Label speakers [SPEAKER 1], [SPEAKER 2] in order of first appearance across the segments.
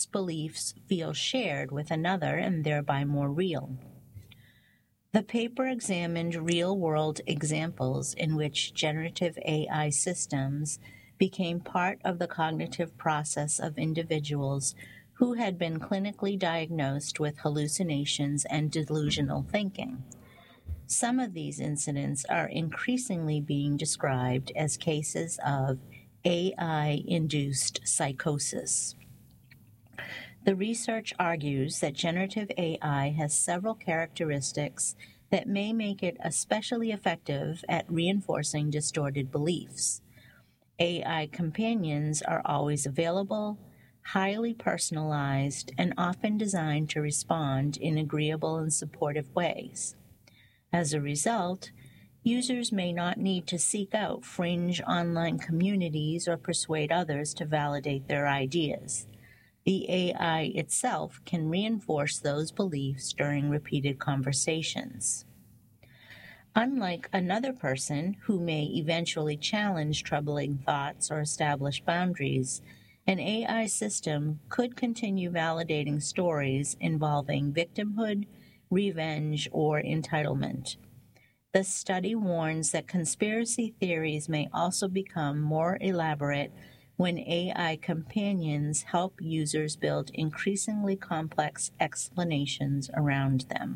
[SPEAKER 1] beliefs feel shared with another and thereby more real. The paper examined real-world examples in which generative AI systems became part of the cognitive process of individuals who had been clinically diagnosed with hallucinations and delusional thinking. Some of these incidents are increasingly being described as cases of AI-induced psychosis. The research argues that generative AI has several characteristics that may make it especially effective at reinforcing distorted beliefs. AI companions are always available, highly personalized, and often designed to respond in agreeable and supportive ways. As a result, users may not need to seek out fringe online communities or persuade others to validate their ideas. The AI itself can reinforce those beliefs during repeated conversations. Unlike another person who may eventually challenge troubling thoughts or establish boundaries, an AI system could continue validating stories involving victimhood, revenge, or entitlement. The study warns that conspiracy theories may also become more elaborate when AI companions help users build increasingly complex explanations around them.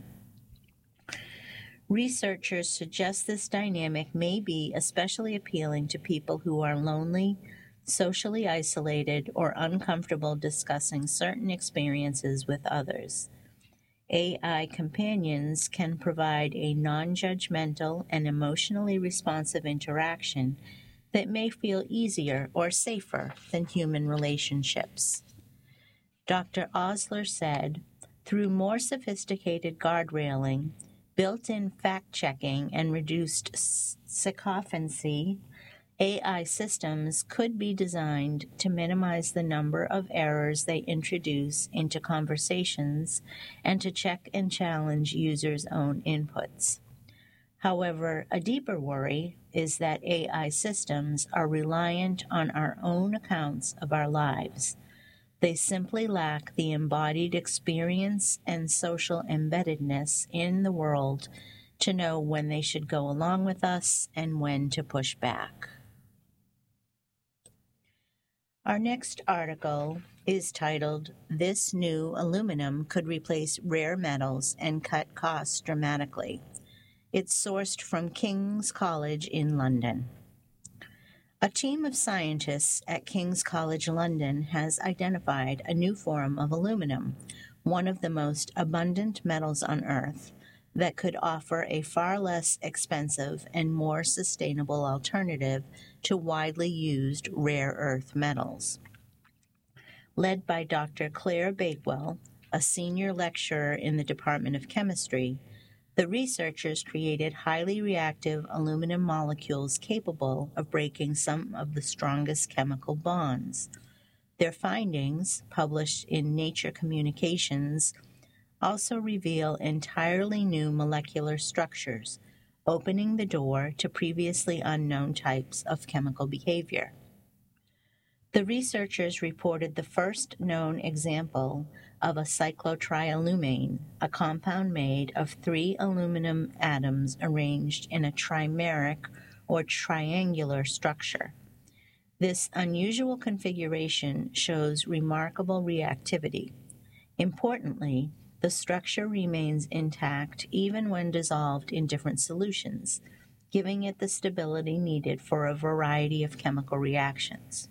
[SPEAKER 1] Researchers suggest this dynamic may be especially appealing to people who are lonely, socially isolated, or uncomfortable discussing certain experiences with others. AI companions can provide a non-judgmental and emotionally responsive interaction that may feel easier or safer than human relationships. Dr. Osler said, through more sophisticated guardrailing, built-in fact-checking, and reduced sycophancy, AI systems could be designed to minimize the number of errors they introduce into conversations and to check and challenge users' own inputs. However, a deeper worry is that AI systems are reliant on our own accounts of our lives. They simply lack the embodied experience and social embeddedness in the world to know when they should go along with us and when to push back. Our next article is titled, "This New Aluminum Could Replace Rare Metals and Cut Costs Dramatically." It's sourced from King's College in London. A team of scientists at King's College London has identified a new form of aluminum, one of the most abundant metals on Earth, that could offer a far less expensive and more sustainable alternative to widely used rare earth metals. Led by Dr. Claire Bakewell, a senior lecturer in the Department of Chemistry, the researchers created highly reactive aluminum molecules capable of breaking some of the strongest chemical bonds. Their findings, published in Nature Communications, also reveal entirely new molecular structures, opening the door to previously unknown types of chemical behavior. The researchers reported the first known example of a cyclotrialumane, a compound made of 3 aluminum atoms arranged in a trimeric or triangular structure. This unusual configuration shows remarkable reactivity. Importantly, the structure remains intact even when dissolved in different solutions, giving it the stability needed for a variety of chemical reactions.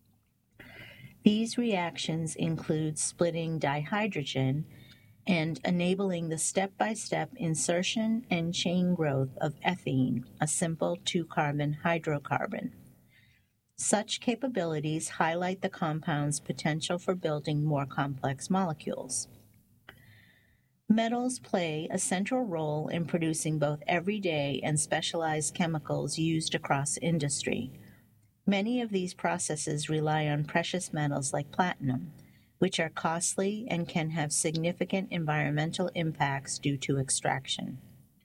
[SPEAKER 1] These reactions include splitting dihydrogen and enabling the step-by-step insertion and chain growth of ethene, a simple 2-carbon hydrocarbon. Such capabilities highlight the compound's potential for building more complex molecules. Metals play a central role in producing both everyday and specialized chemicals used across industry. Many of these processes rely on precious metals like platinum, which are costly and can have significant environmental impacts due to extraction.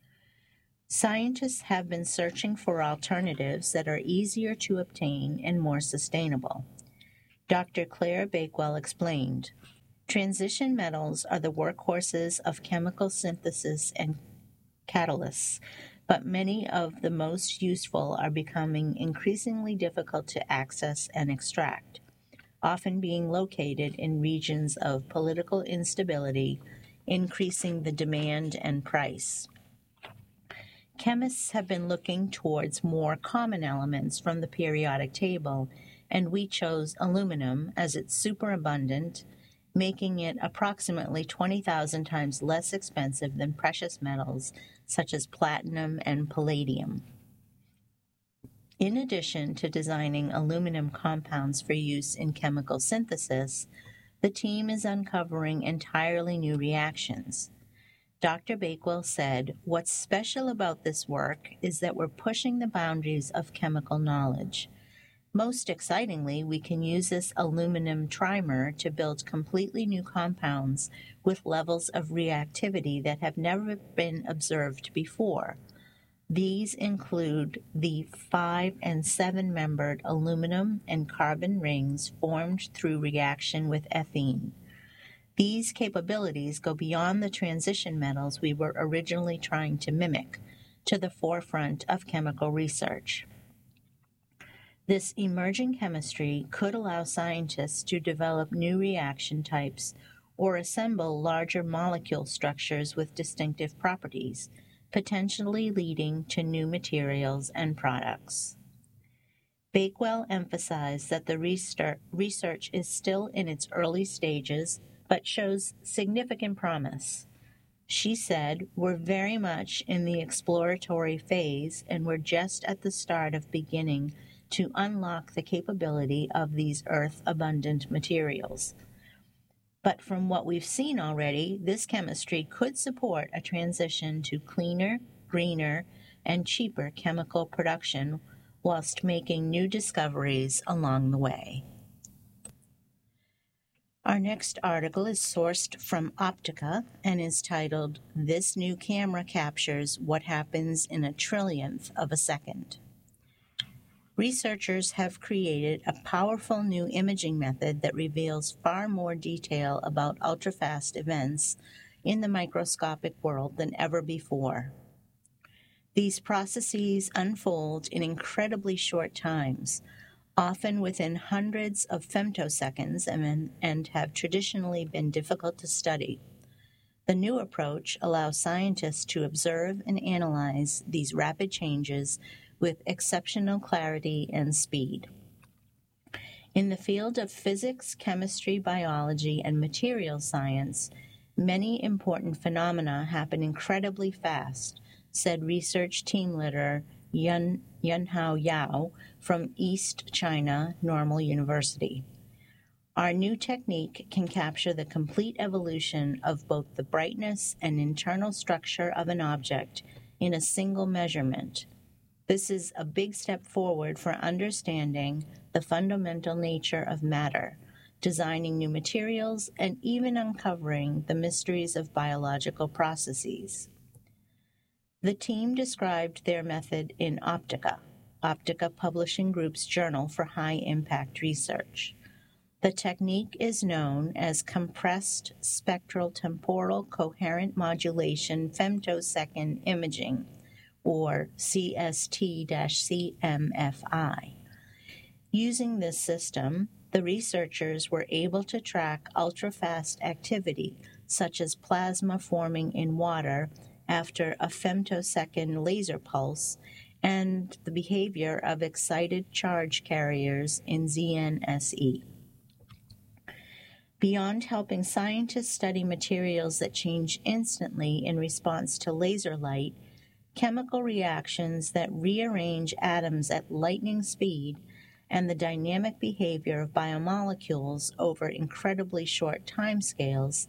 [SPEAKER 1] Scientists have been searching for alternatives that are easier to obtain and more sustainable. Dr. Claire Bakewell explained, Transition metals are the workhorses of chemical synthesis and catalysts, but many of the most useful are becoming increasingly difficult to access and extract, often being located in regions of political instability, increasing the demand and price. Chemists have been looking towards more common elements from the periodic table, and we chose aluminum as it's superabundant, making it approximately 20,000 times less expensive than precious metals such as platinum and palladium. In addition to designing aluminum compounds for use in chemical synthesis, the team is uncovering entirely new reactions. Dr. Bakewell said, "What's special about this work is that we're pushing the boundaries of chemical knowledge. Most excitingly, we can use this aluminum trimer to build completely new compounds with levels of reactivity that have never been observed before. These include the 5- and 7-membered aluminum and carbon rings formed through reaction with ethene. These capabilities go beyond the transition metals we were originally trying to mimic, to the forefront of chemical research. This emerging chemistry could allow scientists to develop new reaction types or assemble larger molecule structures with distinctive properties, potentially leading to new materials and products." Bakewell emphasized that the research is still in its early stages, but shows significant promise. She said, "We're very much in the exploratory phase, and we're just at the start of beginning to unlock the capability of these earth-abundant materials. But from what we've seen already, this chemistry could support a transition to cleaner, greener, and cheaper chemical production whilst making new discoveries along the way." Our next article is sourced from Optica and is titled, "This New Camera Captures What Happens in a Trillionth of a Second." Researchers have created a powerful new imaging method that reveals far more detail about ultrafast events in the microscopic world than ever before. These processes unfold in incredibly short times, often within hundreds of femtoseconds, and have traditionally been difficult to study. The new approach allows scientists to observe and analyze these rapid changes with exceptional clarity and speed. In the field of physics, chemistry, biology, and materials science, many important phenomena happen incredibly fast, said research team leader Yunhao Yao from East China Normal University. "Our new technique can capture the complete evolution of both the brightness and internal structure of an object in a single measurement. This is a big step forward for understanding the fundamental nature of matter, designing new materials, and even uncovering the mysteries of biological processes." The team described their method in Optica Publishing Group's Journal for High-Impact Research. The technique is known as Compressed Spectral Temporal Coherent Modulation Femtosecond Imaging, or CST-CMFI. Using this system, the researchers were able to track ultrafast activity, such as plasma forming in water after a femtosecond laser pulse, and the behavior of excited charge carriers in ZNSE. Beyond helping scientists study materials that change instantly in response to laser light, chemical reactions that rearrange atoms at lightning speed, and the dynamic behavior of biomolecules over incredibly short timescales,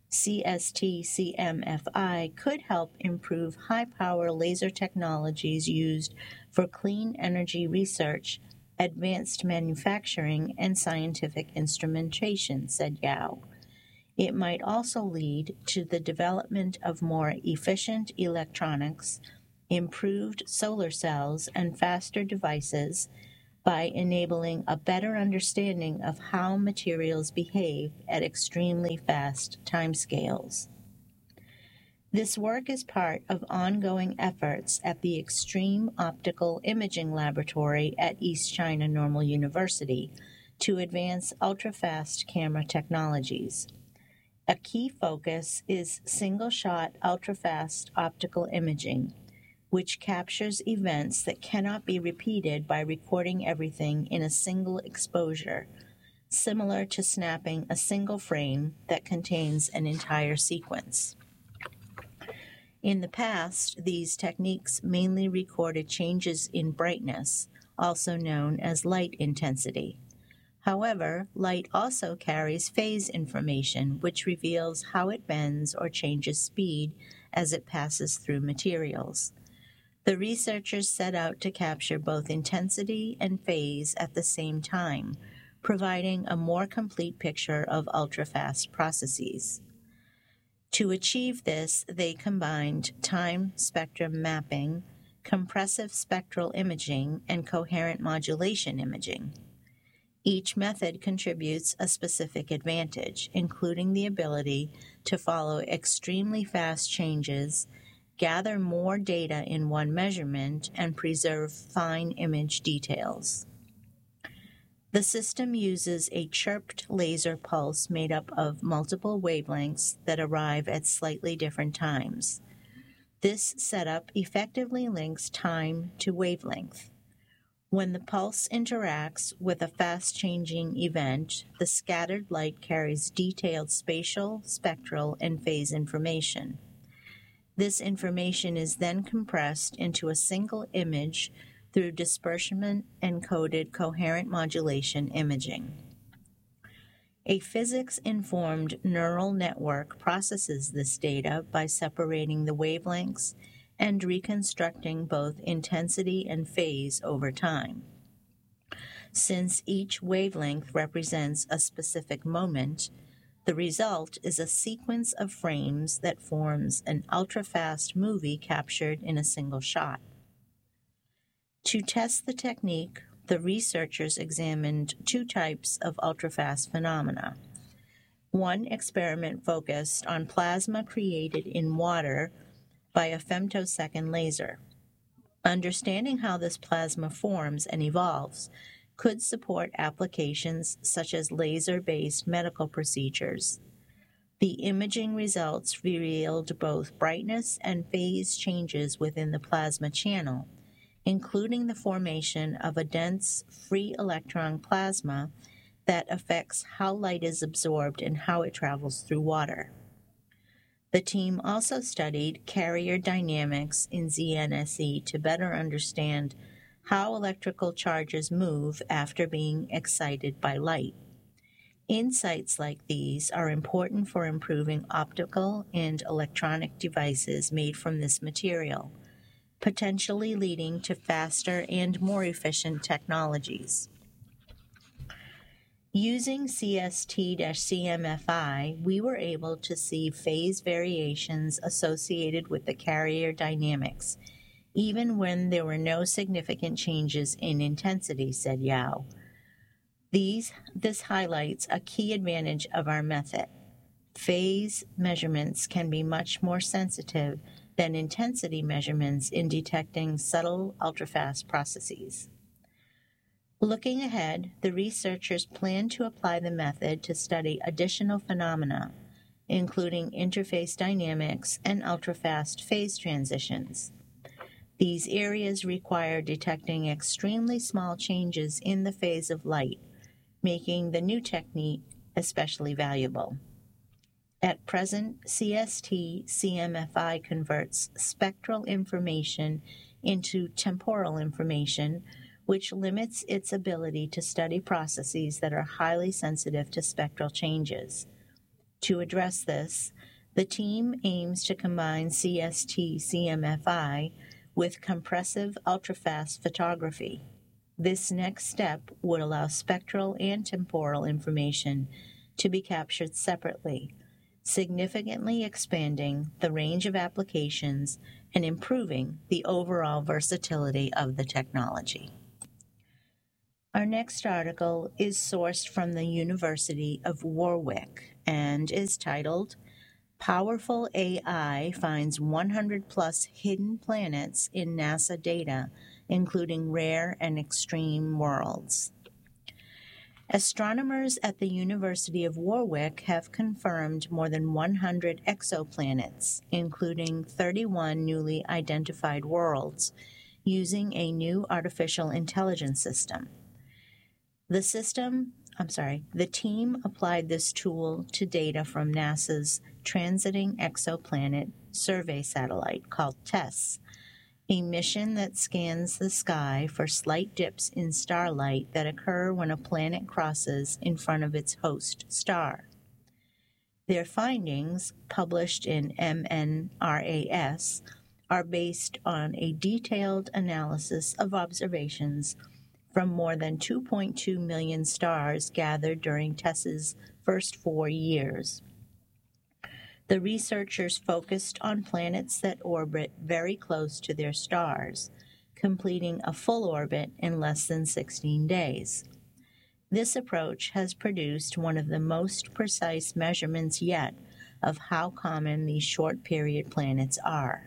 [SPEAKER 1] CST-CMFI could help improve high-power laser technologies used for clean energy research, advanced manufacturing, and scientific instrumentation, said Yao. It might also lead to the development of more efficient electronics, improved solar cells, and faster devices, by enabling a better understanding of how materials behave at extremely fast timescales. This work is part of ongoing efforts at the Extreme Optical Imaging Laboratory at East China Normal University to advance ultrafast camera technologies. A key focus is single-shot ultrafast optical imaging, which captures events that cannot be repeated by recording everything in a single exposure, similar to snapping a single frame that contains an entire sequence. In the past, these techniques mainly recorded changes in brightness, also known as light intensity. However, light also carries phase information, which reveals how it bends or changes speed as it passes through materials. The researchers set out to capture both intensity and phase at the same time, providing a more complete picture of ultrafast processes. To achieve this, they combined time spectrum mapping, compressive spectral imaging, and coherent modulation imaging. Each method contributes a specific advantage, including the ability to follow extremely fast changes, gather more data in one measurement, and preserve fine image details. The system uses a chirped laser pulse made up of multiple wavelengths that arrive at slightly different times. This setup effectively links time to wavelength. When the pulse interacts with a fast-changing event, the scattered light carries detailed spatial, spectral, and phase information. This information is then compressed into a single image through dispersion-encoded coherent modulation imaging. A physics-informed neural network processes this data by separating the wavelengths and reconstructing both intensity and phase over time. Since each wavelength represents a specific moment, the result is a sequence of frames that forms an ultrafast movie captured in a single shot. To test the technique, the researchers examined two types of ultrafast phenomena. One experiment focused on plasma created in water by a femtosecond laser. Understanding how this plasma forms and evolves could support applications such as laser-based medical procedures. The imaging results revealed both brightness and phase changes within the plasma channel, including the formation of a dense free electron plasma that affects how light is absorbed and how it travels through water. The team also studied carrier dynamics in ZNSE to better understand how electrical charges move after being excited by light. Insights like these are important for improving optical and electronic devices made from this material, potentially leading to faster and more efficient technologies. Using CST-CMFI, we were able to see phase variations associated with the carrier dynamics, even when there were no significant changes in intensity, said Yao. This highlights a key advantage of our method. Phase measurements can be much more sensitive than intensity measurements in detecting subtle ultrafast processes. Looking ahead, the researchers plan to apply the method to study additional phenomena, including interface dynamics and ultrafast phase transitions. These areas require detecting extremely small changes in the phase of light, making the new technique especially valuable. At present, CST-CMFI converts spectral information into temporal information, which limits its ability to study processes that are highly sensitive to spectral changes. To address this, the team aims to combine CST-CMFI with compressive ultrafast photography. This next step would allow spectral and temporal information to be captured separately, significantly expanding the range of applications and improving the overall versatility of the technology. Our next article is sourced from the University of Warwick and is titled Powerful AI Finds 100 Plus Hidden Planets in NASA Data, Including Rare and Extreme Worlds. Astronomers at the University of Warwick have confirmed more than 100 exoplanets, including 31 newly identified worlds, using a new artificial intelligence system. The team applied this tool to data from NASA's Transiting Exoplanet Survey satellite called TESS, a mission that scans the sky for slight dips in starlight that occur when a planet crosses in front of its host star. Their findings, published in MNRAS, are based on a detailed analysis of observations from more than 2.2 million stars gathered during TESS's first 4 years. The researchers focused on planets that orbit very close to their stars, completing a full orbit in less than 16 days. This approach has produced one of the most precise measurements yet of how common these short-period planets are.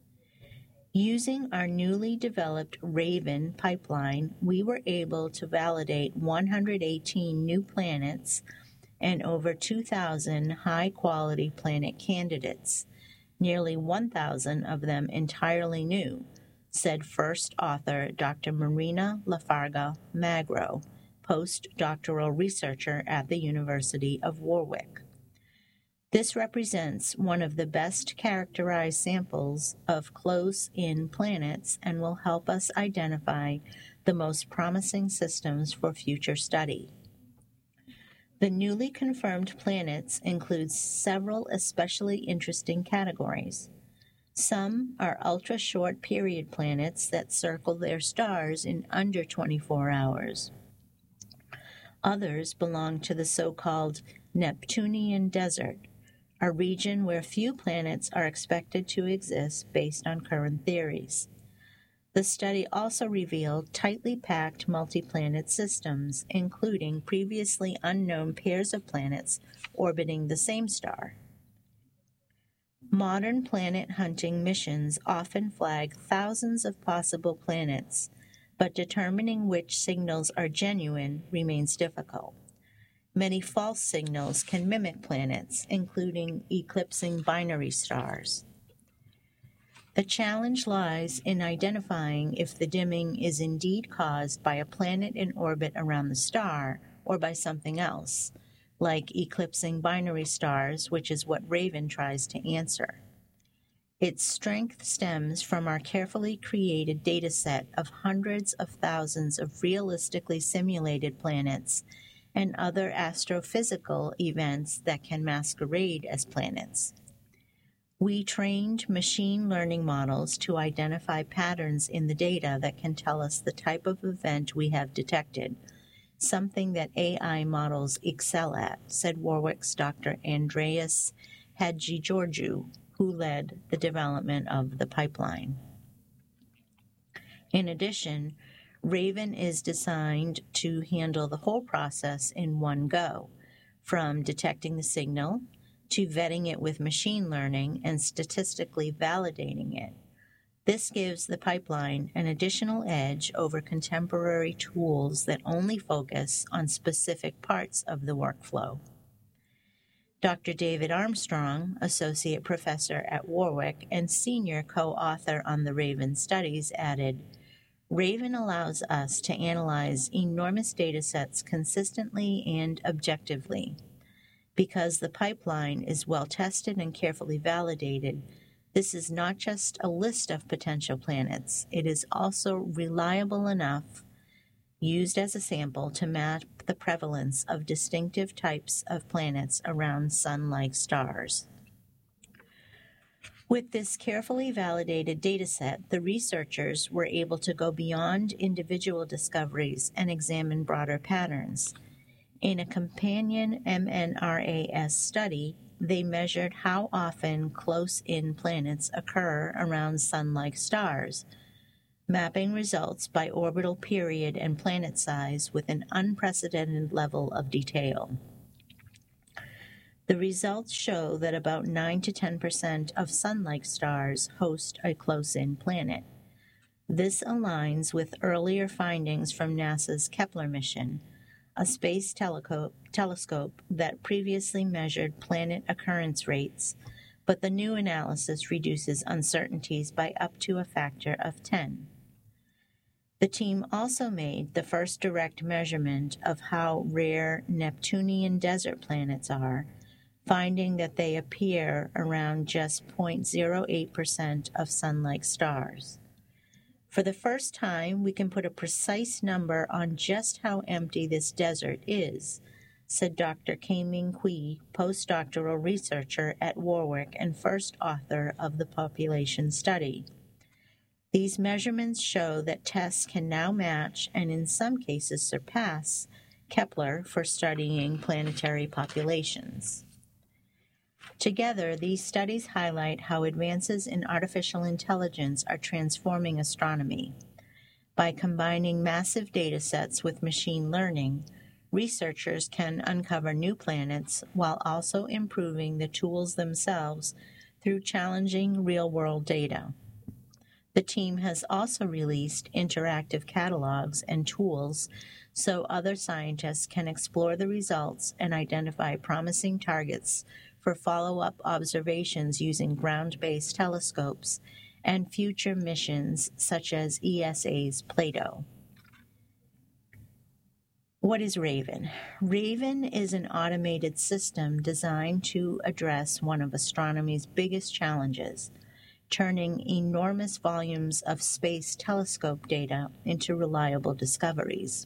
[SPEAKER 1] Using our newly developed RAVEN pipeline, we were able to validate 118 new planets and over 2,000 high-quality planet candidates, nearly 1,000 of them entirely new, said first author Dr. Marina Lafarga Magro, postdoctoral researcher at the University of Warwick. This represents one of the best characterized samples of close-in planets and will help us identify the most promising systems for future study. The newly confirmed planets include several especially interesting categories. Some are ultra-short period planets that circle their stars in under 24 hours. Others belong to the so-called Neptunian desert, a region where few planets are expected to exist based on current theories. The study also revealed tightly packed multi-planet systems, including previously unknown pairs of planets orbiting the same star. Modern planet hunting missions often flag thousands of possible planets, but determining which signals are genuine remains difficult. Many false signals can mimic planets, including eclipsing binary stars. The challenge lies in identifying if the dimming is indeed caused by a planet in orbit around the star or by something else, like eclipsing binary stars, which is what RAVEN tries to answer. Its strength stems from our carefully created dataset of hundreds of thousands of realistically simulated planets and other astrophysical events that can masquerade as planets. We trained machine learning models to identify patterns in the data that can tell us the type of event we have detected, something that AI models excel at, said Warwick's Dr. Andreas Hadjigeorgiou, who led the development of the pipeline. In addition, RAVEN is designed to handle the whole process in one go, from detecting the signal to vetting it with machine learning and statistically validating it. This gives the pipeline an additional edge over contemporary tools that only focus on specific parts of the workflow. Dr. David Armstrong, associate professor at Warwick and senior co-author on the RAVEN studies, added, RAVEN allows us to analyze enormous data sets consistently and objectively. Because the pipeline is well tested and carefully validated, this is not just a list of potential planets, it is also reliable enough, used as a sample to map the prevalence of distinctive types of planets around sun-like stars. With this carefully validated dataset, the researchers were able to go beyond individual discoveries and examine broader patterns. In a companion MNRAS study, they measured how often close-in planets occur around sun-like stars. mapping results by orbital period and planet size with an unprecedented level of detail. The results show that about 9 to 10% of Sun-like stars host a close-in planet. This aligns with earlier findings from NASA's Kepler mission, a space telescope that previously measured planet occurrence rates, but the new analysis reduces uncertainties by up to a factor of 10. The team also made the first direct measurement of how rare Neptunian desert planets are, finding that they appear around just 0.08% of Sun-like stars. For the first time, we can put a precise number on just how empty this desert is, said Dr. Kaiming Kui, postdoctoral researcher at Warwick and first author of the population study. These measurements show that TESS can now match, and in some cases surpass, Kepler for studying planetary populations. Together, these studies highlight how advances in artificial intelligence are transforming astronomy. By combining massive data sets with machine learning, researchers can uncover new planets while also improving the tools themselves through challenging real-world data. The team has also released interactive catalogs and tools so other scientists can explore the results and identify promising targets for follow-up observations using ground-based telescopes and future missions such as ESA's Plato. What is RAVEN? RAVEN is an automated system designed to address one of astronomy's biggest challenges, turning enormous volumes of space telescope data into reliable discoveries.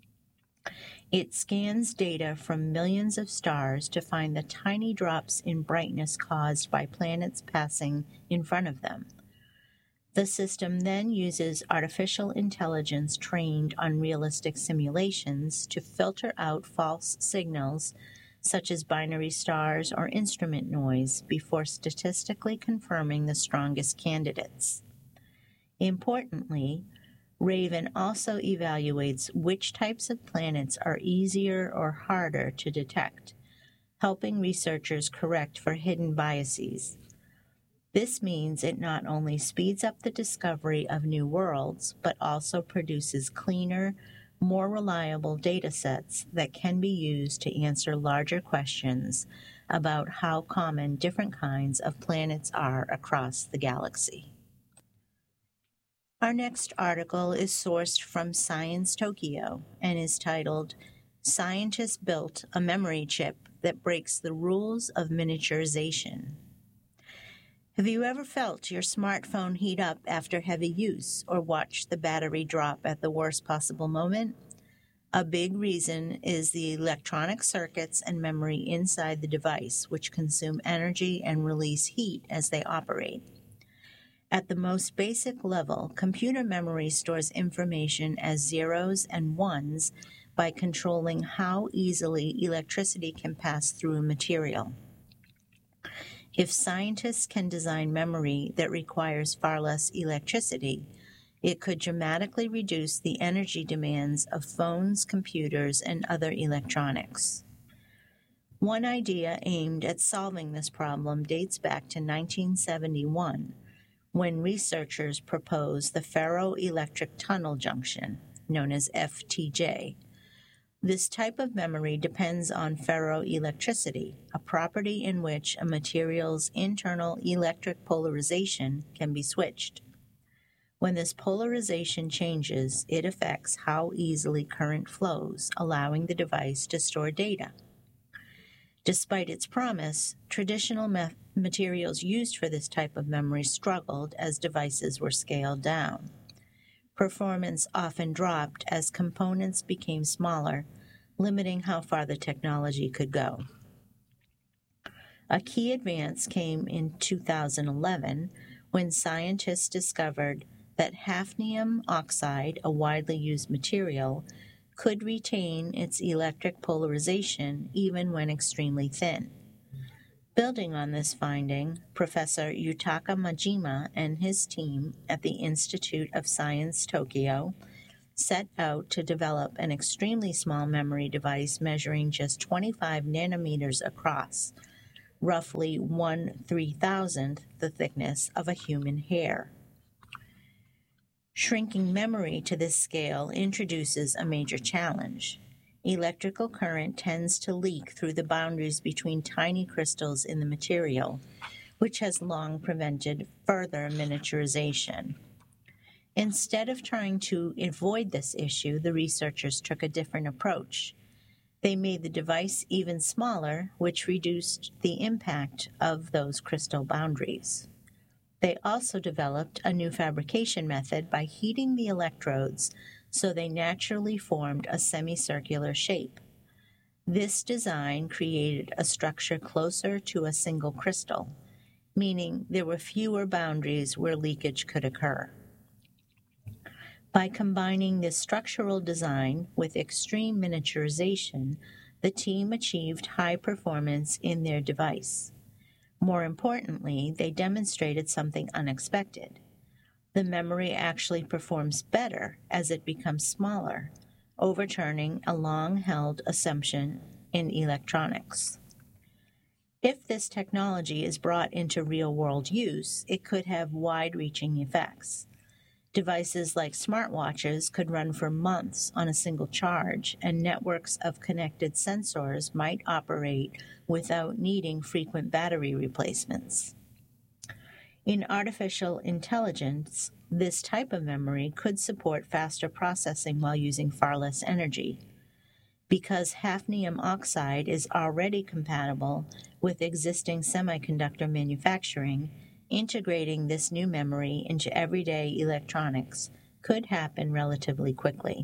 [SPEAKER 1] It scans data from millions of stars to find the tiny drops in brightness caused by planets passing in front of them. The system then uses artificial intelligence trained on realistic simulations to filter out false signals such as binary stars or instrument noise, before statistically confirming the strongest candidates. Importantly, RAVEN also evaluates which types of planets are easier or harder to detect, helping researchers correct for hidden biases. This means it not only speeds up the discovery of new worlds, but also produces cleaner, more reliable data sets that can be used to answer larger questions about how common different kinds of planets are across the galaxy. Our next article is sourced from Science Tokyo and is titled, "Scientists Built a Memory Chip That Breaks the Rules of Miniaturization." Have you ever felt your smartphone heat up after heavy use or watched the battery drop at the worst possible moment? A big reason is the electronic circuits and memory inside the device, which consume energy and release heat as they operate. At the most basic level, computer memory stores information as zeros and ones by controlling how easily electricity can pass through a material. If scientists can design memory that requires far less electricity, it could dramatically reduce the energy demands of phones, computers, and other electronics. One idea aimed at solving this problem dates back to 1971, when researchers proposed the ferroelectric tunnel junction, known as FTJ. This type of memory depends on ferroelectricity, a property in which a material's internal electric polarization can be switched. When this polarization changes, it affects how easily current flows, allowing the device to store data. Despite its promise, traditional materials used for this type of memory struggled as devices were scaled down. Performance often dropped as components became smaller, limiting how far the technology could go. A key advance came in 2011 when scientists discovered that hafnium oxide, a widely used material, could retain its electric polarization even when extremely thin. Building on this finding, Professor Yutaka Majima and his team at the Institute of Science Tokyo set out to develop an extremely small memory device measuring just 25 nanometers across, roughly 1/3000th the thickness of a human hair. Shrinking memory to this scale introduces a major challenge. Electrical current tends to leak through the boundaries between tiny crystals in the material, which has long prevented further miniaturization. Instead of trying to avoid this issue, the researchers took a different approach. They made the device even smaller, which reduced the impact of those crystal boundaries. They also developed a new fabrication method by heating the electrodes so they naturally formed a semicircular shape. This design created a structure closer to a single crystal, meaning there were fewer boundaries where leakage could occur. By combining this structural design with extreme miniaturization, the team achieved high performance in their device. More importantly, they demonstrated something unexpected. The memory actually performs better as it becomes smaller, overturning a long-held assumption in electronics. If this technology is brought into real-world use, it could have wide-reaching effects. Devices like smartwatches could run for months on a single charge, and networks of connected sensors might operate without needing frequent battery replacements. In artificial intelligence, this type of memory could support faster processing while using far less energy. Because hafnium oxide is already compatible with existing semiconductor manufacturing, integrating this new memory into everyday electronics could happen relatively quickly.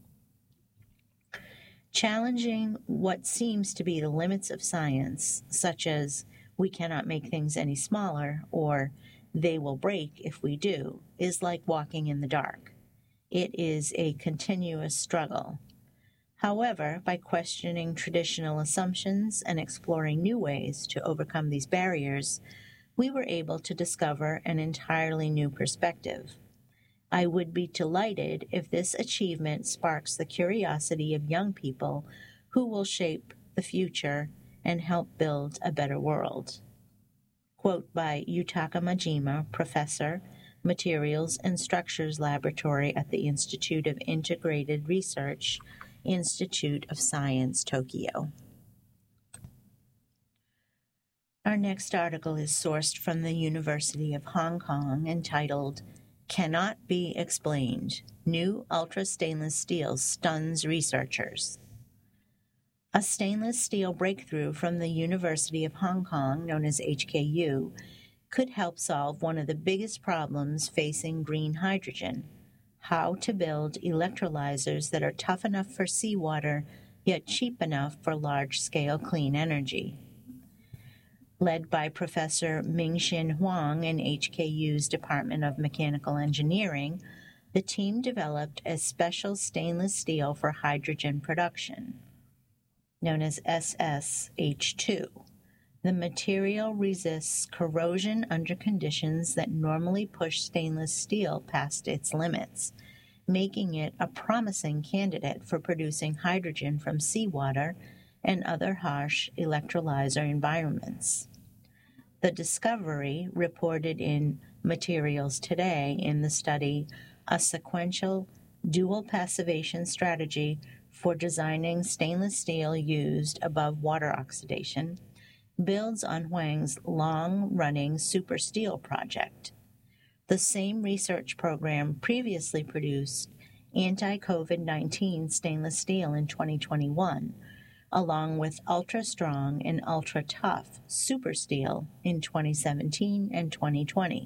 [SPEAKER 1] Challenging what seems to be the limits of science, such as we cannot make things any smaller or they will break if we do, is like walking in the dark. It is a continuous struggle. However, by questioning traditional assumptions and exploring new ways to overcome these barriers, we were able to discover an entirely new perspective. I would be delighted if this achievement sparks the curiosity of young people who will shape the future and help build a better world. Quote by Yutaka Majima, Professor, Materials and Structures Laboratory at the Institute of Integrated Research, Institute of Science, Tokyo. Our next article is sourced from the University of Hong Kong, entitled Cannot Be Explained, New Ultra Stainless Steel Stuns Researchers. A stainless steel breakthrough from the University of Hong Kong, known as HKU, could help solve one of the biggest problems facing green hydrogen: how to build electrolyzers that are tough enough for seawater, yet cheap enough for large-scale clean energy. Led by Professor Mingxin Huang in HKU's Department of Mechanical Engineering, the team developed a special stainless steel for hydrogen production, known as SSH2. The material resists corrosion under conditions that normally push stainless steel past its limits, making it a promising candidate for producing hydrogen from seawater and other harsh electrolyzer environments. The discovery, reported in Materials Today in the study, A Sequential Dual Passivation Strategy for Designing Stainless Steel Used Above Water Oxidation, builds on Huang's long-running Super Steel project. The same research program previously produced anti-COVID-19 stainless steel in 2021, along with ultra-strong and ultra-tough super steel in 2017 and 2020.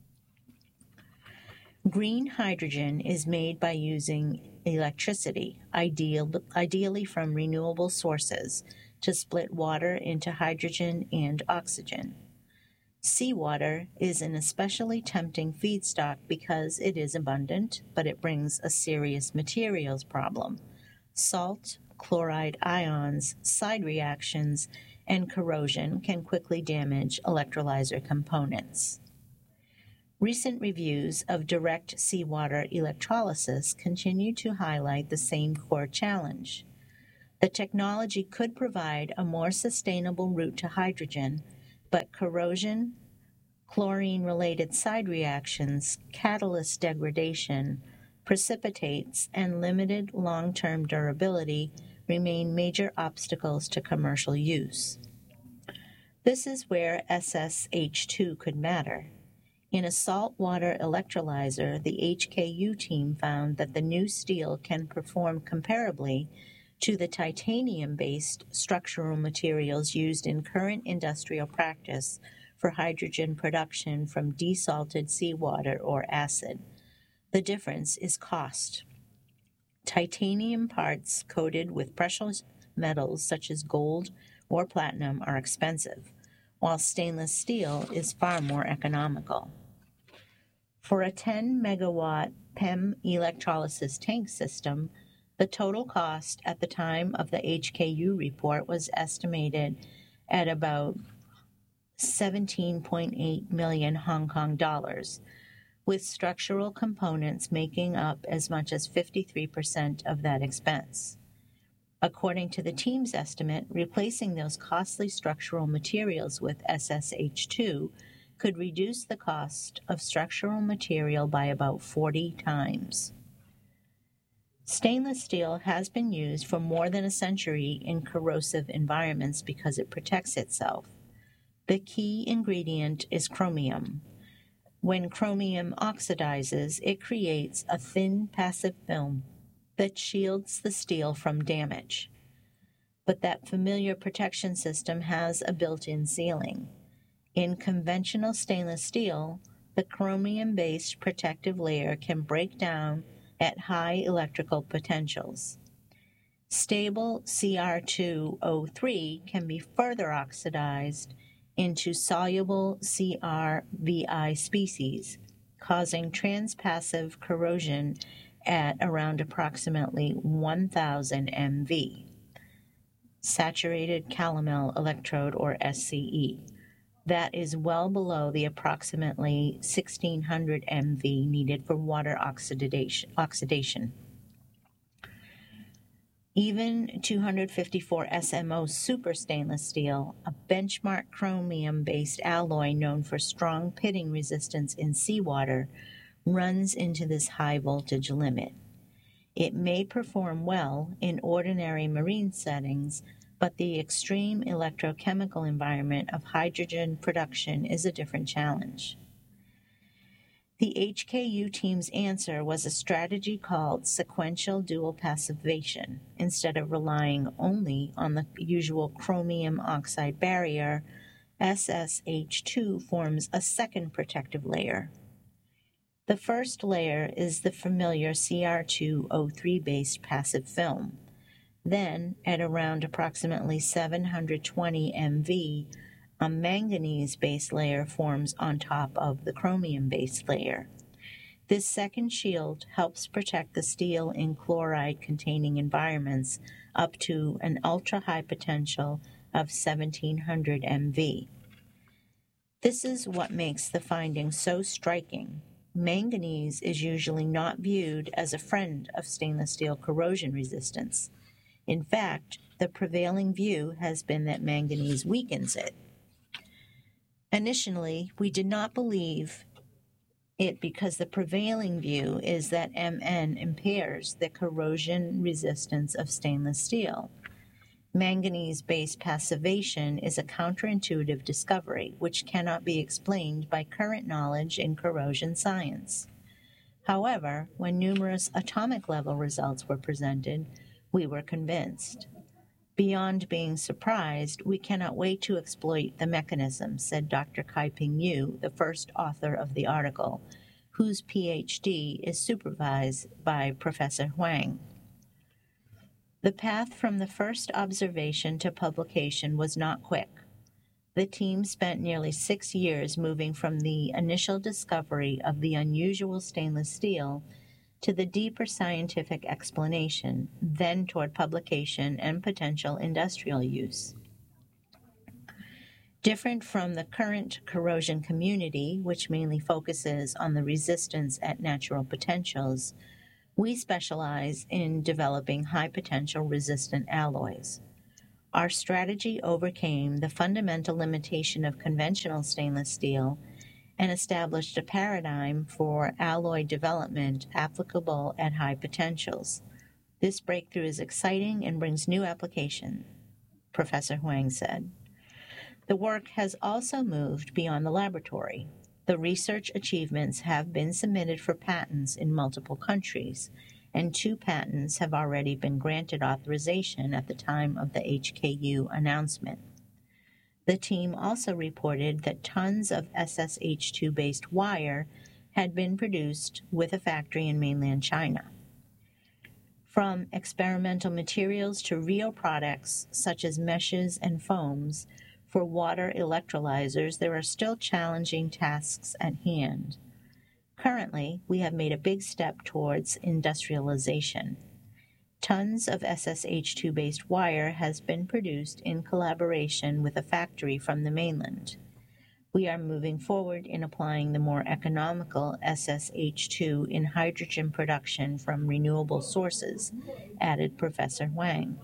[SPEAKER 1] Green hydrogen is made by using electricity, ideally from renewable sources, to split water into hydrogen and oxygen. Seawater is an especially tempting feedstock because it is abundant, but it brings a serious materials problem: salt, chloride ions, side reactions, and corrosion can quickly damage electrolyzer components. Recent reviews of direct seawater electrolysis continue to highlight the same core challenge. The technology could provide a more sustainable route to hydrogen, but corrosion, chlorine-related side reactions, catalyst degradation, precipitates, and limited long-term durability remain major obstacles to commercial use. This is where SSH2 could matter. In a saltwater electrolyzer, the HKU team found that the new steel can perform comparably to the titanium-based structural materials used in current industrial practice for hydrogen production from desalted seawater or acid. The difference is cost. Titanium parts coated with precious metals such as gold or platinum are expensive, while stainless steel is far more economical. For a 10 megawatt PEM electrolysis tank system, the total cost at the time of the HKU report was estimated at about 17.8 million Hong Kong dollars, with structural components making up as much as 53% of that expense. According to the team's estimate, replacing those costly structural materials with SSH2 could reduce the cost of structural material by about 40 times. Stainless steel has been used for more than a century in corrosive environments because it protects itself. The key ingredient is chromium. When chromium oxidizes, it creates a thin passive film that shields the steel from damage. But that familiar protection system has a built-in ceiling. In conventional stainless steel, the chromium-based protective layer can break down at high electrical potentials. Stable Cr2O3 can be further oxidized into soluble CrVi species, causing transpassive corrosion at around approximately 1000 MV, saturated calomel electrode or SCE. That is well below the approximately 1600 MV needed for water oxidation. Even 254 SMO super stainless steel, a benchmark chromium-based alloy known for strong pitting resistance in seawater, runs into this high voltage limit. It may perform well in ordinary marine settings, but the extreme electrochemical environment of hydrogen production is a different challenge. The HKU team's answer was a strategy called sequential dual passivation. Instead of relying only on the usual chromium oxide barrier, SSH2 forms a second protective layer. The first layer is the familiar Cr2O3-based passive film. Then, at around approximately 720 MV, a manganese-based layer forms on top of the chromium-based layer. This second shield helps protect the steel in chloride-containing environments up to an ultra-high potential of 1700 MV. This is what makes the finding so striking. Manganese is usually not viewed as a friend of stainless steel corrosion resistance. In fact, the prevailing view has been that manganese weakens it. Initially, we did not believe it because the prevailing view is that Mn impairs the corrosion resistance of stainless steel. Manganese-based passivation is a counterintuitive discovery which cannot be explained by current knowledge in corrosion science. However, when numerous atomic-level results were presented, we were convinced. Beyond being surprised, we cannot wait to exploit the mechanism, said Dr. Kaiping Yu, the first author of the article, whose PhD is supervised by Professor Huang. The path from the first observation to publication was not quick. The team spent nearly 6 years moving from the initial discovery of the unusual stainless steel to the deeper scientific explanation, then toward publication and potential industrial use. Different from the current corrosion community, which mainly focuses on the resistance at natural potentials, we specialize in developing high-potential resistant alloys. Our strategy overcame the fundamental limitation of conventional stainless steel and established a paradigm for alloy development applicable at high potentials. This breakthrough is exciting and brings new application, Professor Huang said. The work has also moved beyond the laboratory. The research achievements have been submitted for patents in multiple countries, and 2 patents have already been granted authorization at the time of the HKU announcement. The team also reported that tons of SSH2-based wire had been produced with a factory in mainland China. From experimental materials to real products such as meshes and foams, for water electrolyzers, there are still challenging tasks at hand. Currently, we have made a big step towards industrialization. Tons of SSH2-based wire has been produced in collaboration with a factory from the mainland. We are moving forward in applying the more economical SSH2 in hydrogen production from renewable sources, added Professor Huang.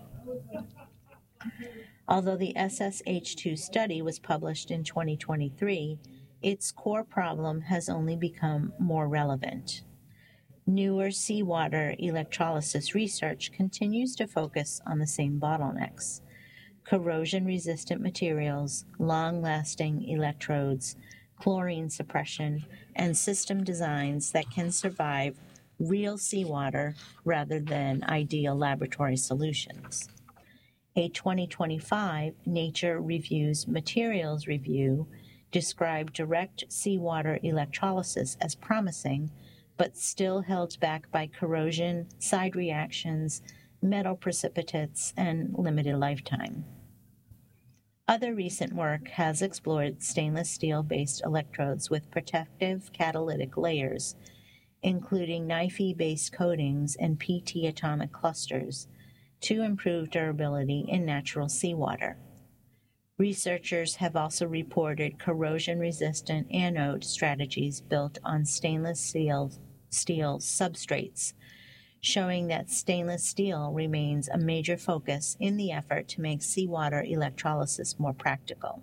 [SPEAKER 1] Although the SSH2 study was published in 2023, its core problem has only become more relevant. Newer seawater electrolysis research continues to focus on the same bottlenecks: corrosion-resistant materials, long-lasting electrodes, chlorine suppression, and system designs that can survive real seawater rather than ideal laboratory solutions. A 2025 Nature Reviews Materials review described direct seawater electrolysis as promising, but still held back by corrosion, side reactions, metal precipitates, and limited lifetime. Other recent work has explored stainless steel-based electrodes with protective catalytic layers, including NiFi-based coatings and PT atomic clusters, to improve durability in natural seawater. Researchers have also reported corrosion-resistant anode strategies built on stainless steel substrates, showing that stainless steel remains a major focus in the effort to make seawater electrolysis more practical.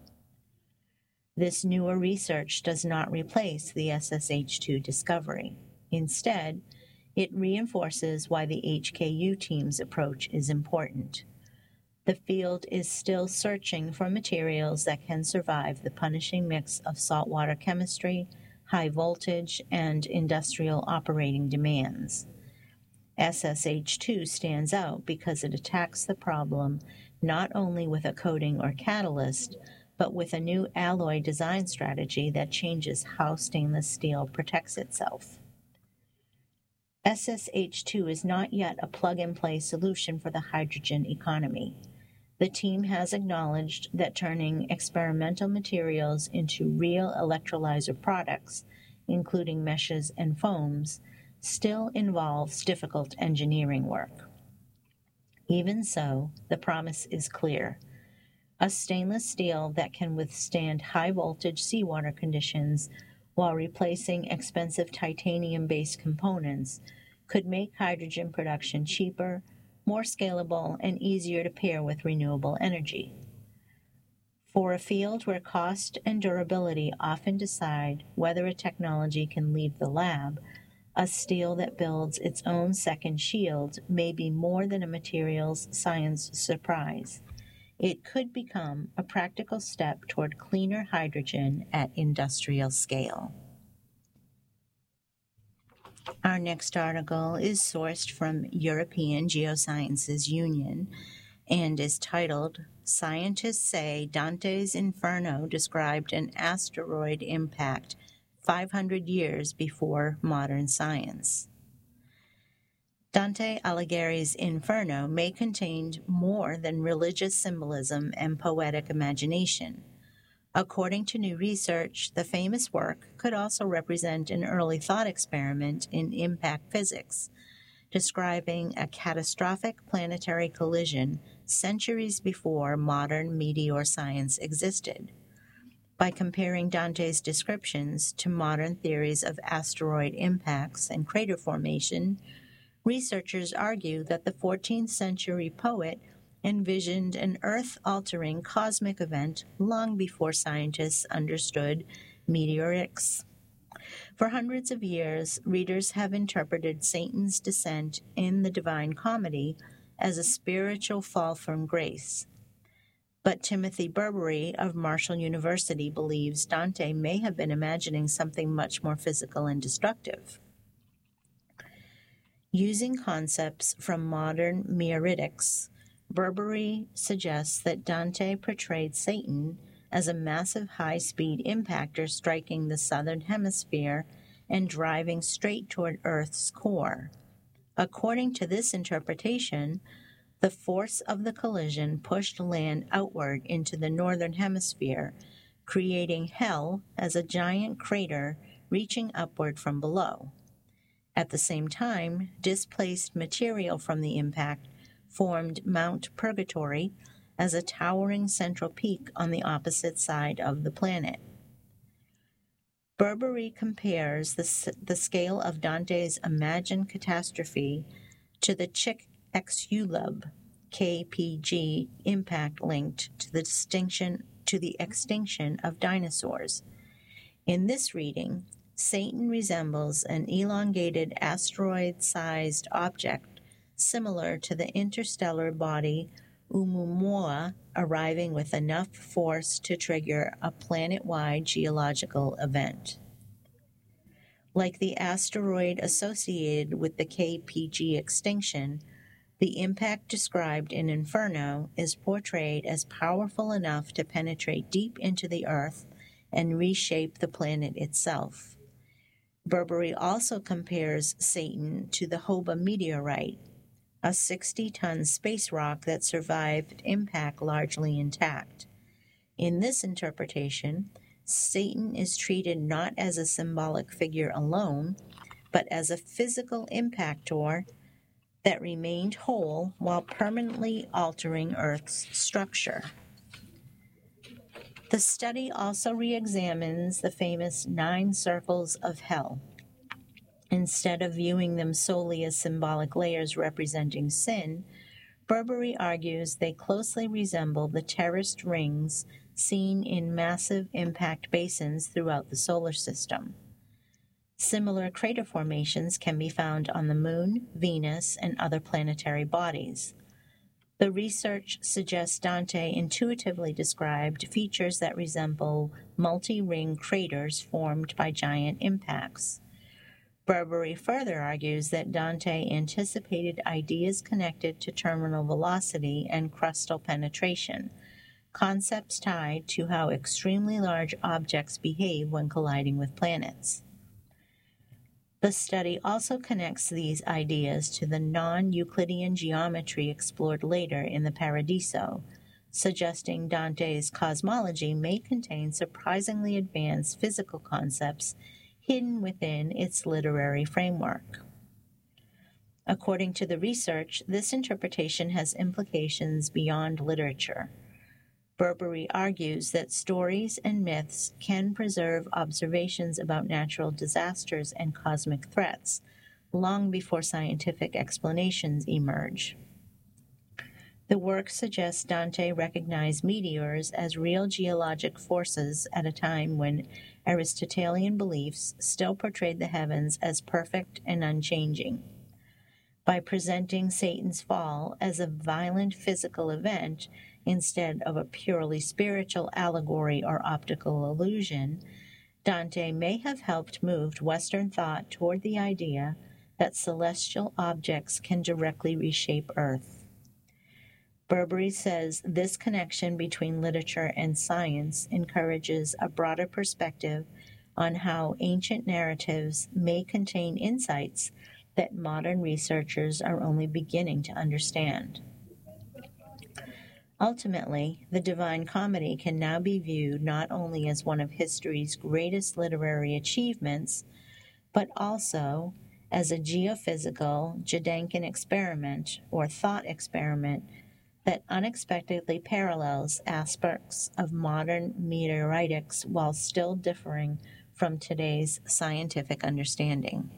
[SPEAKER 1] This newer research does not replace the SSH2 discovery. Instead, it reinforces why the HKU team's approach is important. The field is still searching for materials that can survive the punishing mix of saltwater chemistry, high voltage, and industrial operating demands. SSH2 stands out because it attacks the problem not only with a coating or catalyst, but with a new alloy design strategy that changes how stainless steel protects itself. SSH2 is not yet a plug-and-play solution for the hydrogen economy. The team has acknowledged that turning experimental materials into real electrolyzer products, including meshes and foams, still involves difficult engineering work. Even so, the promise is clear. A stainless steel that can withstand high-voltage seawater conditions while replacing expensive titanium-based components could make hydrogen production cheaper, more scalable, and easier to pair with renewable energy. For a field where cost and durability often decide whether a technology can leave the lab, a steel that builds its own second shield may be more than a materials science surprise. It could become a practical step toward cleaner hydrogen at industrial scale. Our next article is sourced from European Geosciences Union and is titled, "Scientists Say Dante's Inferno Described an Asteroid Impact 500 years before modern science." Dante Alighieri's Inferno may contain more than religious symbolism and poetic imagination. According to new research, the famous work could also represent an early thought experiment in impact physics, describing a catastrophic planetary collision centuries before modern meteor science existed. By comparing Dante's descriptions to modern theories of asteroid impacts and crater formation, researchers argue that the 14th century poet envisioned an Earth-altering cosmic event long before scientists understood meteoritics. For hundreds of years, readers have interpreted Satan's descent in the Divine Comedy as a spiritual fall from grace. But Timothy Burberry of Marshall University believes Dante may have been imagining something much more physical and destructive. Using concepts from modern meteoritics, Burberry suggests that Dante portrayed Satan as a massive high-speed impactor striking the southern hemisphere and driving straight toward Earth's core. According to this interpretation, the force of the collision pushed land outward into the northern hemisphere, creating hell as a giant crater reaching upward from below. At the same time, displaced material from the impact formed Mount Purgatory as a towering central peak on the opposite side of the planet. Burberry compares the scale of Dante's imagined catastrophe to the Chicxulub KPG impact linked to the extinction of dinosaurs. In this reading, Satan resembles an elongated asteroid-sized object similar to the interstellar body Oumuamua arriving with enough force to trigger a planet-wide geological event. Like the asteroid associated with the KPG extinction, the impact described in Inferno is portrayed as powerful enough to penetrate deep into the Earth and reshape the planet itself. Burberry also compares Satan to the Hoba meteorite, a 60-ton space rock that survived impact largely intact. In this interpretation, Satan is treated not as a symbolic figure alone, but as a physical impactor that remained whole while permanently altering Earth's structure. The study also re-examines the famous 9 circles of hell. Instead of viewing them solely as symbolic layers representing sin, Burberry argues they closely resemble the terraced rings seen in massive impact basins throughout the solar system. Similar crater formations can be found on the Moon, Venus, and other planetary bodies. The research suggests Dante intuitively described features that resemble multi-ring craters formed by giant impacts. Burberry further argues that Dante anticipated ideas connected to terminal velocity and crustal penetration, concepts tied to how extremely large objects behave when colliding with planets. The study also connects these ideas to the non-Euclidean geometry explored later in the Paradiso, suggesting Dante's cosmology may contain surprisingly advanced physical concepts hidden within its literary framework. According to the research, this interpretation has implications beyond literature. Burberry argues that stories and myths can preserve observations about natural disasters and cosmic threats long before scientific explanations emerge. The work suggests Dante recognized meteors as real geologic forces at a time when Aristotelian beliefs still portrayed the heavens as perfect and unchanging. By presenting Satan's fall as a violent physical event instead of a purely spiritual allegory or optical illusion, Dante may have helped move Western thought toward the idea that celestial objects can directly reshape Earth. Burberry says this connection between literature and science encourages a broader perspective on how ancient narratives may contain insights that modern researchers are only beginning to understand. Ultimately, the Divine Comedy can now be viewed not only as one of history's greatest literary achievements, but also as a geophysical Gedanken experiment or thought experiment that unexpectedly parallels aspects of modern meteoritics while still differing from today's scientific understanding.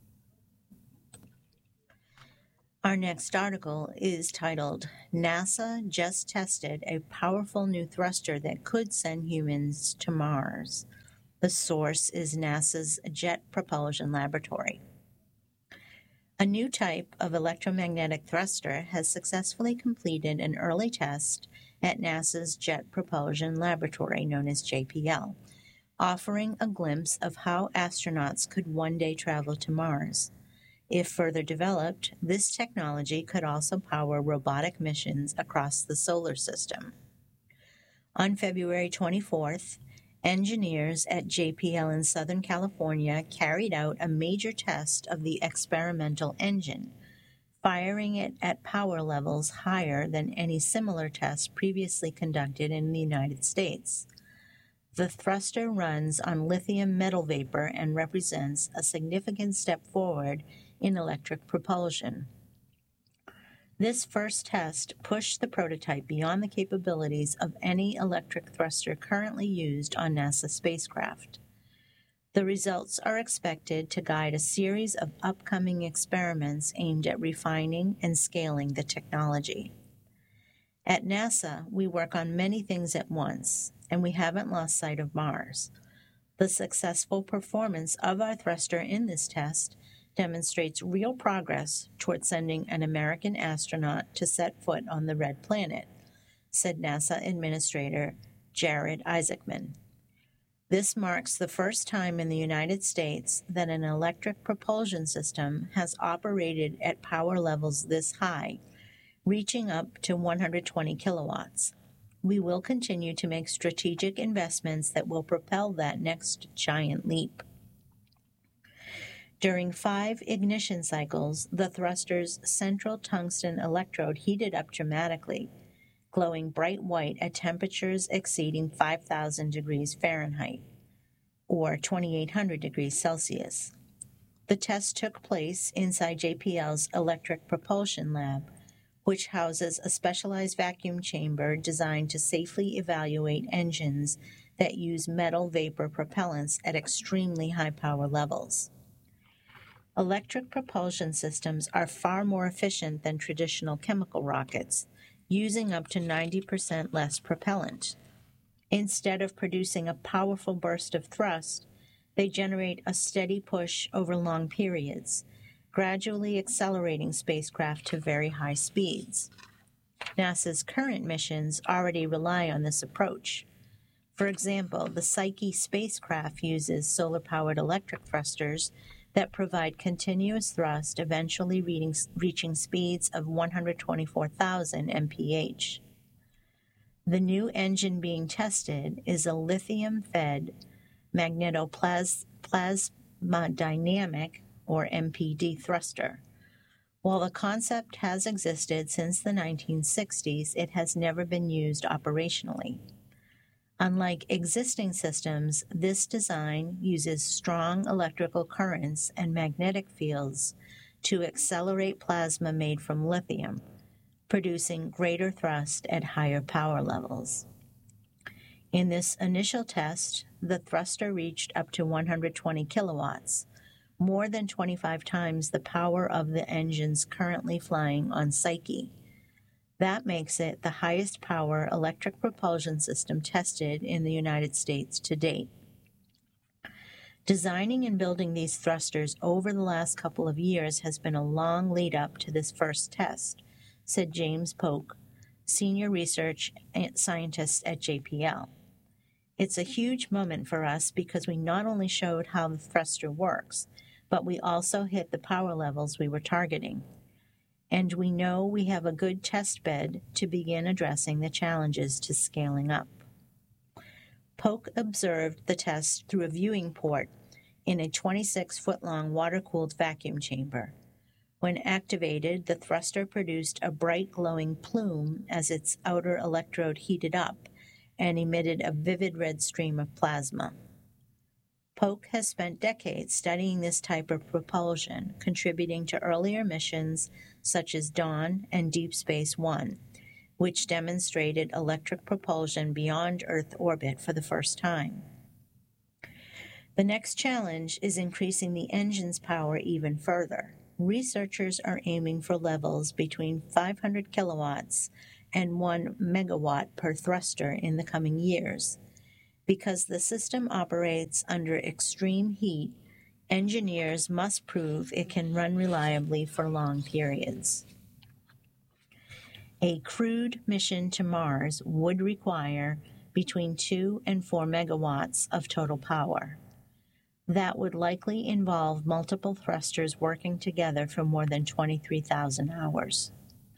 [SPEAKER 1] Our next article is titled, NASA Just Tested a Powerful New Thruster That Could Send Humans to Mars. The source is NASA's Jet Propulsion Laboratory. A new type of electromagnetic thruster has successfully completed an early test at NASA's Jet Propulsion Laboratory, known as JPL, offering a glimpse of how astronauts could one day travel to Mars. If further developed, this technology could also power robotic missions across the solar system. On February 24th, engineers at JPL in Southern California carried out a major test of the experimental engine, firing it at power levels higher than any similar test previously conducted in the United States. The thruster runs on lithium metal vapor and represents a significant step forward in electric propulsion. This first test pushed the prototype beyond the capabilities of any electric thruster currently used on NASA spacecraft. The results are expected to guide a series of upcoming experiments aimed at refining and scaling the technology. At NASA, we work on many things at once, and we haven't lost sight of Mars. The successful performance of our thruster in this test demonstrates real progress toward sending an American astronaut to set foot on the Red Planet, said NASA Administrator Jared Isaacman. This marks the first time in the United States that an electric propulsion system has operated at power levels this high, reaching up to 120 kilowatts. We will continue to make strategic investments that will propel that next giant leap. During 5 ignition cycles, the thruster's central tungsten electrode heated up dramatically, glowing bright white at temperatures exceeding 5,000 degrees Fahrenheit, or 2,800 degrees Celsius. The test took place inside JPL's Electric Propulsion Lab, which houses a specialized vacuum chamber designed to safely evaluate engines that use metal vapor propellants at extremely high power levels. Electric propulsion systems are far more efficient than traditional chemical rockets, using up to 90% less propellant. Instead of producing a powerful burst of thrust, they generate a steady push over long periods, gradually accelerating spacecraft to very high speeds. NASA's current missions already rely on this approach. For example, the Psyche spacecraft uses solar-powered electric thrusters that provide continuous thrust, eventually reaching speeds of 124,000 mph. The new engine being tested is a lithium-fed magnetoplasmodynamic, or MPD, thruster. While the concept has existed since the 1960s, it has never been used operationally. Unlike existing systems, this design uses strong electrical currents and magnetic fields to accelerate plasma made from lithium, producing greater thrust at higher power levels. In this initial test, the thruster reached up to 120 kilowatts, more than 25 times the power of the engines currently flying on Psyche. That makes it the highest power electric propulsion system tested in the United States to date. Designing and building these thrusters over the last couple of years has been a long lead up to this first test, said James Polk, senior research scientist at JPL. It's a huge moment for us because we not only showed how the thruster works, but we also hit the power levels we were targeting. And we know we have a good test bed to begin addressing the challenges to scaling up. Polk observed the test through a viewing port in a 26-foot-long water-cooled vacuum chamber. When activated, the thruster produced a bright glowing plume as its outer electrode heated up and emitted a vivid red stream of plasma. Polk has spent decades studying this type of propulsion, contributing to earlier missions such as Dawn and Deep Space One, which demonstrated electric propulsion beyond Earth orbit for the first time. The next challenge is increasing the engine's power even further. Researchers are aiming for levels between 500 kilowatts and 1 megawatt per thruster in the coming years. Because the system operates under extreme heat, engineers must prove it can run reliably for long periods. A crewed mission to Mars would require between 2 and 4 megawatts of total power. That would likely involve multiple thrusters working together for more than 23,000 hours.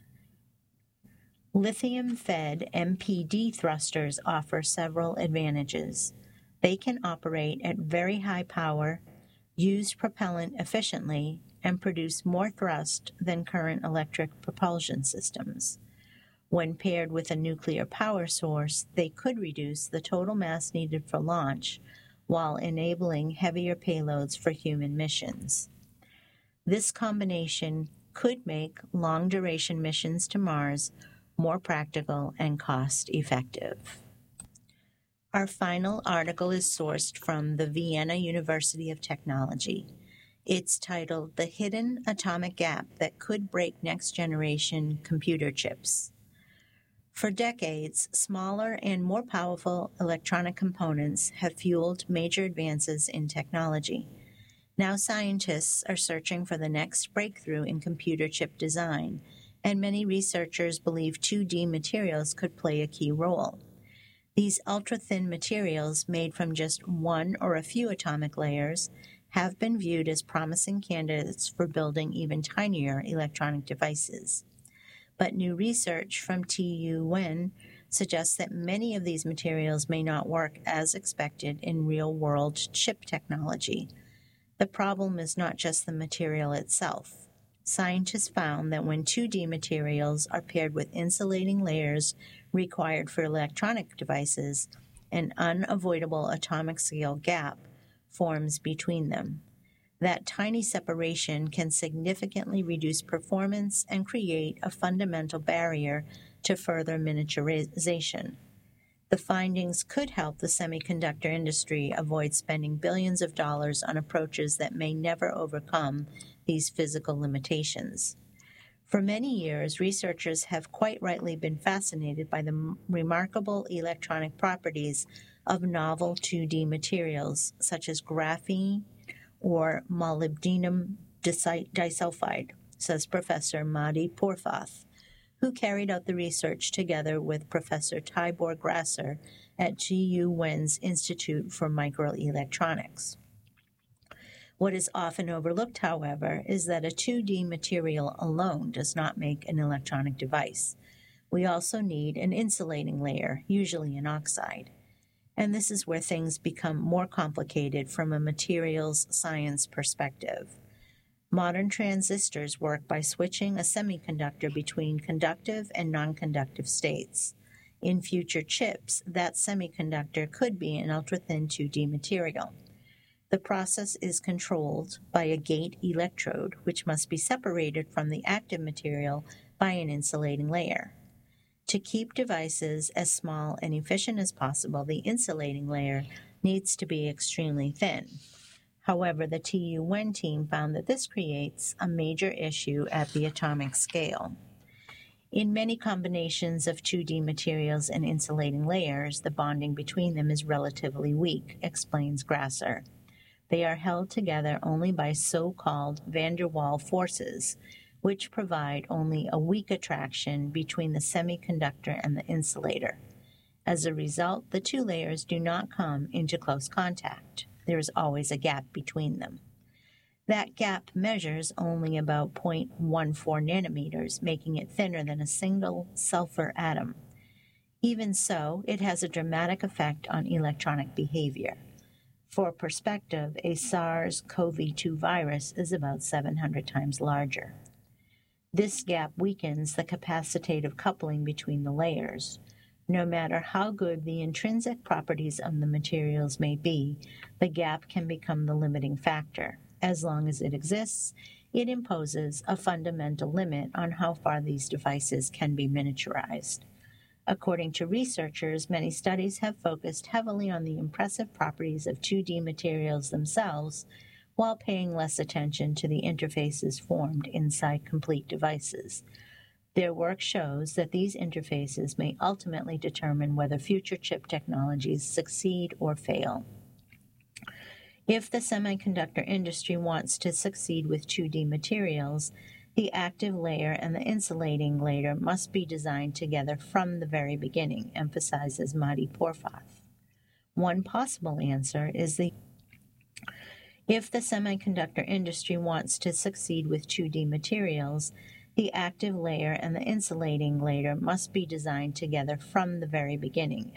[SPEAKER 1] Lithium-fed MPD thrusters offer several advantages. They can operate at very high power, use propellant efficiently, and produce more thrust than current electric propulsion systems. When paired with a nuclear power source, they could reduce the total mass needed for launch while enabling heavier payloads for human missions. This combination could make long-duration missions to Mars more practical and cost-effective. Our final article is sourced from the Vienna University of Technology. It's titled "The Hidden Atomic Gap That Could Break Next-Generation Computer Chips." For decades, smaller and more powerful electronic components have fueled major advances in technology. Now scientists are searching for the next breakthrough in computer chip design, and many researchers believe 2D materials could play a key role. These ultra-thin materials, made from just one or a few atomic layers, have been viewed as promising candidates for building even tinier electronic devices. But new research from TU Wen suggests that many of these materials may not work as expected in real-world chip technology. The problem is not just the material itself. Scientists found that when 2D materials are paired with insulating layers required for electronic devices, an unavoidable atomic scale gap forms between them. That tiny separation can significantly reduce performance and create a fundamental barrier to further miniaturization. The findings could help the semiconductor industry avoid spending billions of dollars on approaches that may never overcome these physical limitations. For many years, researchers have quite rightly been fascinated by the remarkable electronic properties of novel 2D materials such as graphene or molybdenum disulfide, says Professor Madi Pourfath, who carried out the research together with Professor Tibor Grasser at TU Wen's Institute for Microelectronics. What is often overlooked, however, is that a 2D material alone does not make an electronic device. We also need an insulating layer, usually an oxide. And this is where things become more complicated from a materials science perspective. Modern transistors work by switching a semiconductor between conductive and non-conductive states. In future chips, that semiconductor could be an ultra-thin 2D material. The process is controlled by a gate electrode, which must be separated from the active material by an insulating layer. To keep devices as small and efficient as possible, the insulating layer needs to be extremely thin. However, the TU Wen team found that this creates a major issue at the atomic scale. In many combinations of 2D materials and insulating layers, the bonding between them is relatively weak, explains Grasser. They are held together only by so-called van der Waals forces, which provide only a weak attraction between the semiconductor and the insulator. As a result, the two layers do not come into close contact. There is always a gap between them. That gap measures only about 0.14 nanometers, making it thinner than a single sulfur atom. Even so, it has a dramatic effect on electronic behavior. For perspective, a SARS-CoV-2 virus is about 700 times larger. This gap weakens the capacitative coupling between the layers. No matter how good the intrinsic properties of the materials may be, the gap can become the limiting factor. As long as it exists, it imposes a fundamental limit on how far these devices can be miniaturized. According to researchers, many studies have focused heavily on the impressive properties of 2D materials themselves, while paying less attention to the interfaces formed inside complete devices. Their work shows that these interfaces may ultimately determine whether future chip technologies succeed or fail. If the semiconductor industry wants to succeed with 2D materials, the active layer and the insulating layer must be designed together from the very beginning, emphasizes Madi Porfath. One possible answer is if the semiconductor industry wants to succeed with 2D materials, the active layer and the insulating layer must be designed together from the very beginning,